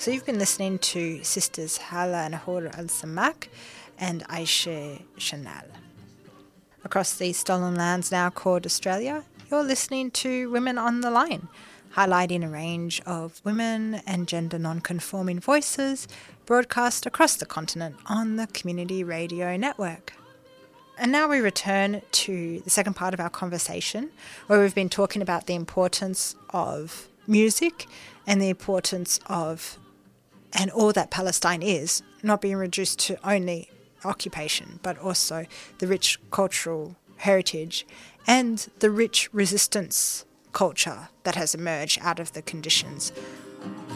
So you've been listening to Sisters Hala Nahur Al-Samak and Aisha Chanel. Across these stolen lands now called Australia, you're listening to Women on the Line, highlighting a range of women and gender non-conforming voices broadcast across the continent on the Community Radio Network. And now we return to the second part of our conversation, where we've been talking about the importance of music and the importance of, and all that Palestine is, not being reduced to only occupation, but also the rich cultural heritage and the rich resistance culture that has emerged out of the conditions